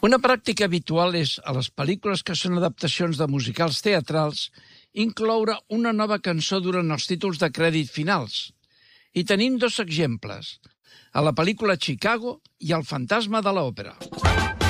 Una pràctica habitual és, a les pel·lícules que són adaptacions de musicals teatrals, incloure una nova cançó durant els títols de crèdit finals. I tenim dos exemples, a la pel·lícula Chicago i El fantasma de l'òpera.